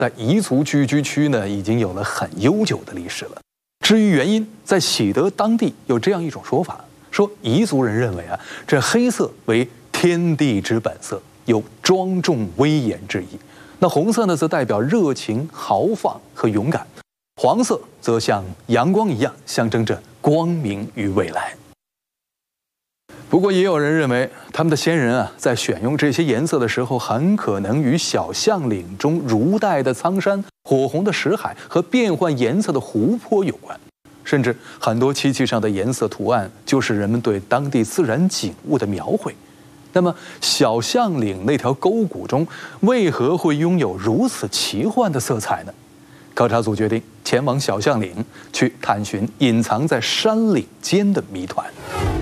在彝族聚居区呢，已经有了很悠久的历史了。至于原因，在喜德当地有这样一种说法，说彝族人认为啊，这黑色为天地之本色，有庄重威严之意。那红色呢，则代表热情、豪放和勇敢；黄色则像阳光一样，象征着光明与未来。不过，也有人认为，他们的先人啊，在选用这些颜色的时候，很可能与小象岭中如带的苍山、火红的石海和变换颜色的湖泊有关。甚至很多漆器上的颜色图案，就是人们对当地自然景物的描绘。那么，小象岭那条沟谷中，为何会拥有如此奇幻的色彩呢？考察组决定前往小象岭，去探寻隐藏在山岭间的谜团。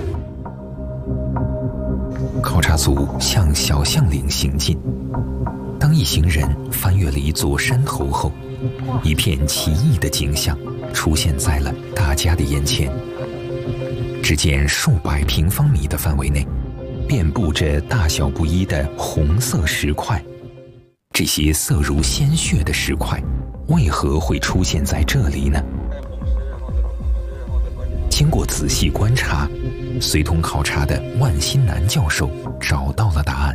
考察组向小象岭行进。当一行人翻越了一座山头后，一片奇异的景象出现在了大家的眼前。只见数百平方米的范围内，遍布着大小不一的红色石块。这些色如鲜血的石块，为何会出现在这里呢？经过仔细观察，随同考察的万新南教授找到了答案。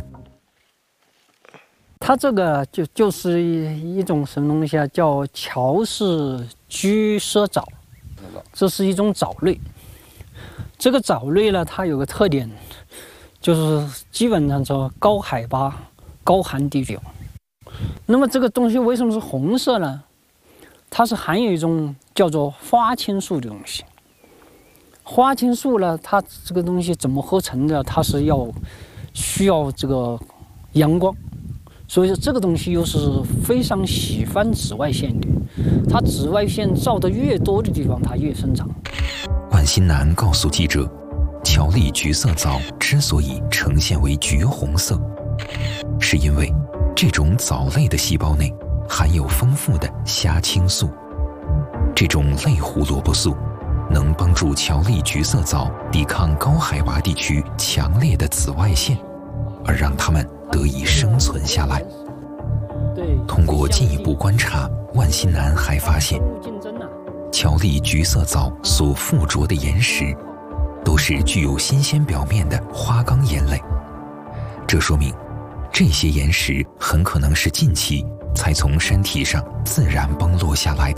它这个就是一种什么东西啊？叫乔氏居蛇藻，这是一种藻类。这个藻类呢，它有个特点，就是基本上说高海拔、高寒地区。那么这个东西为什么是红色呢？它是含有一种叫做花青素的东西。花青素呢，它这个东西怎么合成的？它是需要这个阳光，所以说这个东西又是非常喜欢紫外线的。它紫外线照得越多的地方，它越生长。 万新南告诉记者，乔丽橘色藻之所以呈现为橘红色，是因为这种藻类的细胞内含有丰富的虾青素。这种类胡萝卜素能帮助乔丽橘色藻抵抗高海拔地区强烈的紫外线，而让它们得以生存下来。通过进一步观察，万新南还发现，乔丽橘色藻所附着的岩石都是具有新鲜表面的花岗岩类，这说明这些岩石很可能是近期才从山体上自然崩落下来的。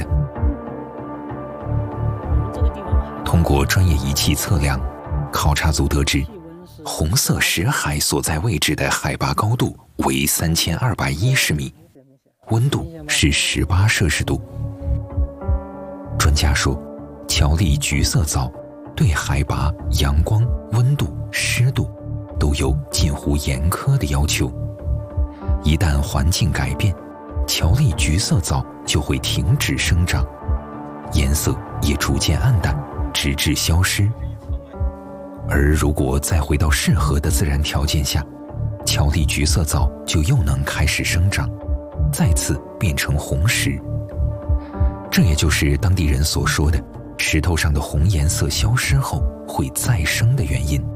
通过专业仪器测量，考察组得知，红色石海所在位置的海拔高度为3210米，温度是18摄氏度。专家说，乔丽橘色藻对海拔、阳光、温度、湿度都有近乎严苛的要求。一旦环境改变，乔丽橘色藻就会停止生长，颜色也逐渐暗淡，直至消失。而如果再回到适合的自然条件下，乔丽橘色藻就又能开始生长，再次变成红石。这也就是当地人所说的石头上的红颜色消失后会再生的原因。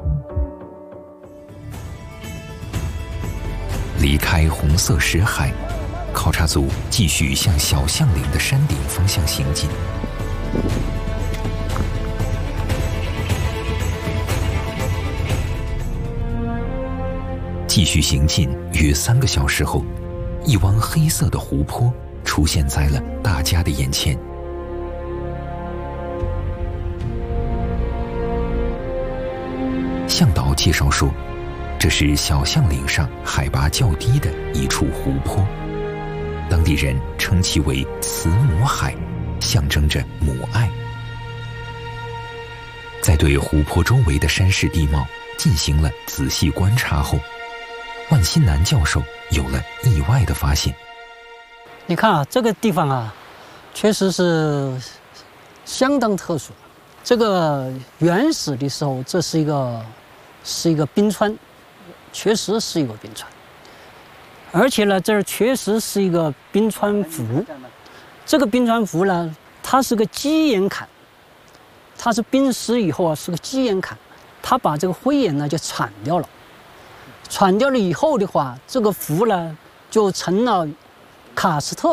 离开红色石海，考察组继续向小象岭的山顶方向行进。继续行进约3个小时后，一湾黑色的湖泊出现在了大家的眼前。向导介绍说，这是小象岭上海拔较低的一处湖泊，当地人称其为慈母海，象征着母爱。在对湖泊周围的山势地貌进行了仔细观察后，万新南教授有了意外的发现。 你看啊，这个地方啊，确实是相当特殊。这个原始的时候，这是一个冰川，确实是一个冰川。而且呢，这儿确实是一个冰川湖。这个冰川湖呢，它是个基岩坎，它是冰蚀以后啊，是个基岩坎，它把这个灰岩呢就铲掉了。铲掉了以后的话，这个湖呢就成了喀斯特